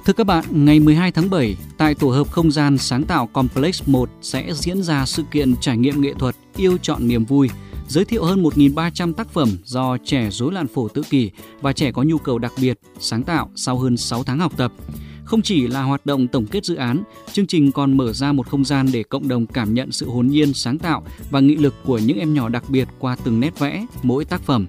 Thưa các bạn, ngày 12 tháng 7, tại tổ hợp không gian sáng tạo Complex 1 sẽ diễn ra sự kiện trải nghiệm nghệ thuật Yêu Chọn Niềm Vui, giới thiệu hơn 1.300 tác phẩm do trẻ rối loạn phổ tự kỷ và trẻ có nhu cầu đặc biệt sáng tạo sau hơn 6 tháng học tập. Không chỉ là hoạt động tổng kết dự án, chương trình còn mở ra một không gian để cộng đồng cảm nhận sự hồn nhiên, sáng tạo và nghị lực của những em nhỏ đặc biệt qua từng nét vẽ, mỗi tác phẩm.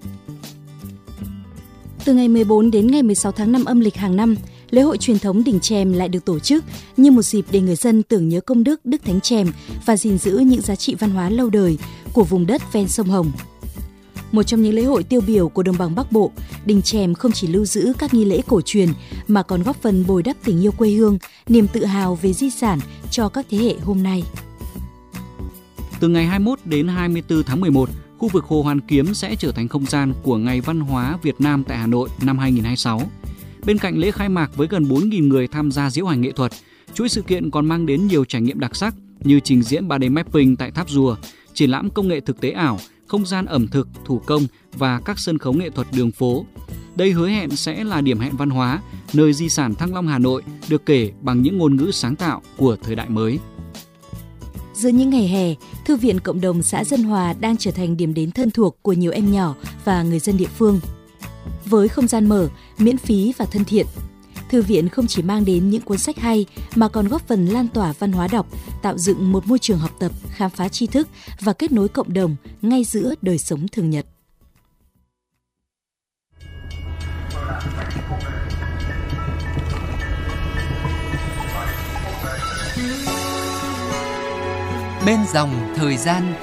Từ ngày 14 đến ngày 16 tháng 5 âm lịch hàng năm, lễ hội truyền thống Đình Chèm lại được tổ chức như một dịp để người dân tưởng nhớ công đức Đức Thánh Chèm và gìn giữ những giá trị văn hóa lâu đời của vùng đất ven sông Hồng. Một trong những lễ hội tiêu biểu của đồng bằng Bắc Bộ, Đình Chèm không chỉ lưu giữ các nghi lễ cổ truyền mà còn góp phần bồi đắp tình yêu quê hương, niềm tự hào về di sản cho các thế hệ hôm nay. Từ ngày 21 đến 24 tháng 11, khu vực Hồ Hoàn Kiếm sẽ trở thành không gian của Ngày Văn hóa Việt Nam tại Hà Nội năm 2026. Bên cạnh lễ khai mạc với gần 4.000 người tham gia diễu hành nghệ thuật, chuỗi sự kiện còn mang đến nhiều trải nghiệm đặc sắc như trình diễn 3D mapping tại Tháp Rùa, triển lãm công nghệ thực tế ảo, không gian ẩm thực, thủ công và các sân khấu nghệ thuật đường phố. Đây hứa hẹn sẽ là điểm hẹn văn hóa, nơi di sản Thăng Long Hà Nội được kể bằng những ngôn ngữ sáng tạo của thời đại mới. Giữa những ngày hè, Thư viện Cộng đồng xã Dân Hòa đang trở thành điểm đến thân thuộc của nhiều em nhỏ và người dân địa phương. Với không gian mở, miễn phí và thân thiện, thư viện không chỉ mang đến những cuốn sách hay mà còn góp phần lan tỏa văn hóa đọc, tạo dựng một môi trường học tập, khám phá tri thức và kết nối cộng đồng ngay giữa đời sống thường nhật. Bên dòng thời gian.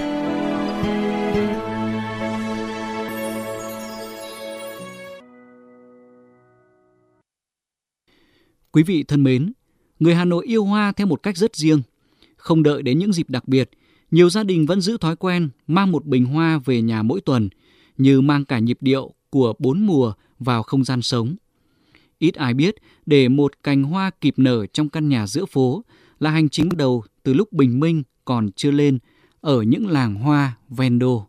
Quý vị thân mến, người Hà Nội yêu hoa theo một cách rất riêng. Không đợi đến những dịp đặc biệt, nhiều gia đình vẫn giữ thói quen mang một bình hoa về nhà mỗi tuần, như mang cả nhịp điệu của 4 mùa vào không gian sống. Ít ai biết, để một cành hoa kịp nở trong căn nhà giữa phố là hành trình bắt đầu từ lúc bình minh còn chưa lên ở những làng hoa ven đô.